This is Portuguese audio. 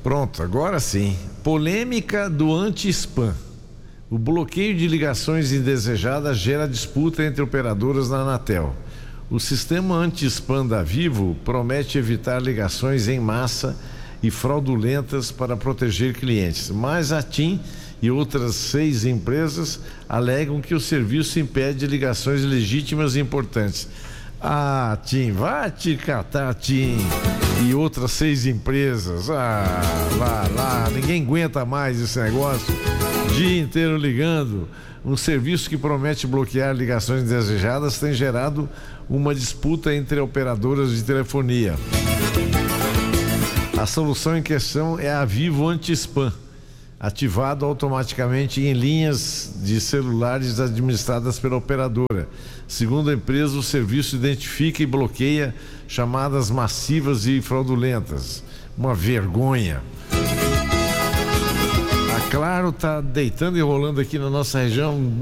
Pronto, agora sim. Polêmica do anti-spam. O bloqueio de ligações indesejadas gera disputa entre operadoras na Anatel. O sistema anti-spam da Vivo promete evitar ligações em massa e fraudulentas para proteger clientes, mas a TIM e outras 6 empresas alegam que o serviço impede ligações legítimas e importantes. Ah, TIM, vai te catar, TIM, e outras 6 empresas. Lá, ninguém aguenta mais esse negócio. Dia inteiro ligando. Um serviço que promete bloquear ligações indesejadas tem gerado uma disputa entre operadoras de telefonia. A solução em questão é a Vivo Anti-Spam, ativado automaticamente em linhas de celulares administradas pela operadora. Segundo a empresa, o serviço identifica e bloqueia chamadas massivas e fraudulentas. Uma vergonha. A Claro está deitando e rolando aqui na nossa região